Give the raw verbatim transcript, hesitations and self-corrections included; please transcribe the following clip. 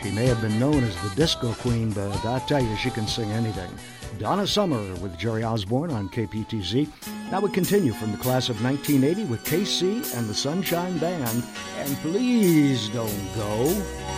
She may have been known as the disco queen, but I tell you, she can sing anything. Donna Summer with Jerry Osborne on K P T Z. Now we continue from the class of nineteen eighty with K C and the Sunshine Band. And please don't go.